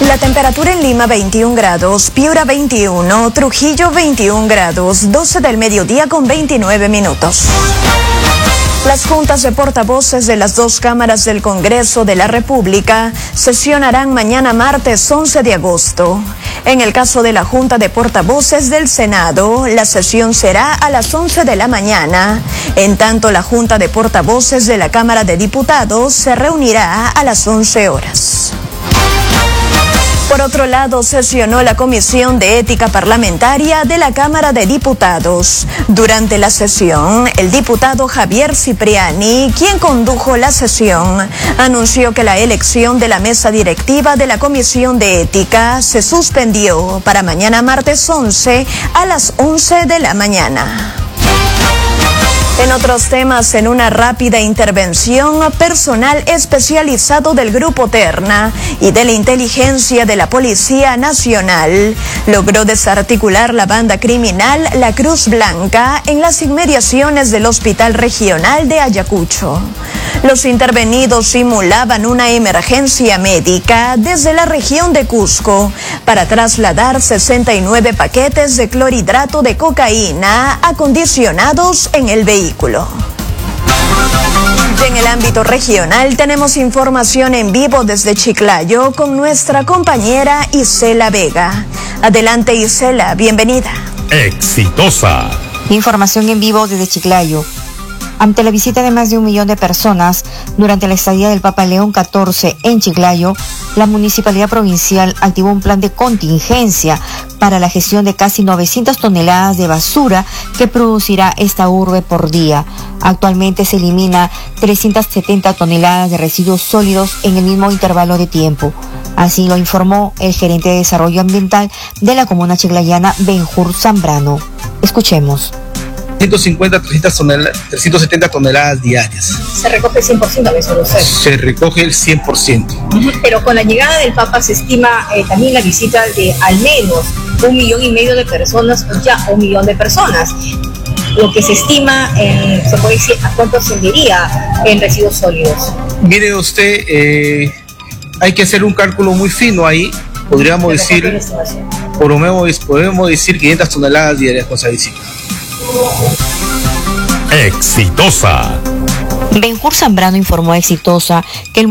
La temperatura en Lima 21 grados, Piura 21, Trujillo 21 grados, 12 del mediodía con 29 minutos. Las juntas de portavoces de las dos cámaras del Congreso de la República sesionarán mañana martes 11 de agosto. En el caso de la Junta de Portavoces del Senado, la sesión será a las 11 de la mañana. En tanto, la Junta de Portavoces de la Cámara de Diputados se reunirá a las 11 horas. Por otro lado, sesionó la Comisión de Ética Parlamentaria de la Cámara de Diputados. Durante la sesión, el diputado Javier Cipriani, quien condujo la sesión, anunció que la elección de la mesa directiva de la Comisión de Ética se suspendió para mañana martes 11 a las 11 de la mañana. En otros temas, en una rápida intervención, personal especializado del Grupo Terna y de la inteligencia de la Policía Nacional logró desarticular la banda criminal La Cruz Blanca en las inmediaciones del Hospital Regional de Ayacucho. Los intervenidos simulaban una emergencia médica desde la región de Cusco para trasladar 69 paquetes de clorhidrato de cocaína acondicionados en el vehículo. Y en el ámbito regional tenemos información en vivo desde Chiclayo con nuestra compañera Isela Vega. Adelante, Isela, bienvenida. Exitosa. Información en vivo desde Chiclayo. Ante la visita de más de 1 millón de personas durante la estadía del Papa León XIV en Chiclayo, la Municipalidad Provincial activó un plan de contingencia para la gestión de casi 900 toneladas de basura que producirá esta urbe por día. Actualmente se elimina 370 toneladas de residuos sólidos en el mismo intervalo de tiempo. Así lo informó el gerente de Desarrollo Ambiental de la comuna chiclayana, Benjur Zambrano. Escuchemos. 370 toneladas diarias. ¿Se recoge el 100%, me suele ser? Se recoge el 100%. Pero con la llegada del Papa se estima también la visita de al menos 1,5 millones de personas, o ya 1 millón de personas. Lo que se estima, se puede decir, ¿a cuánto ascendería en residuos sólidos? Mire usted, hay que hacer un cálculo muy fino ahí. Podríamos decir 500 toneladas diarias con esa visita. Exitosa. Benjur Zambrano informó a Exitosa que el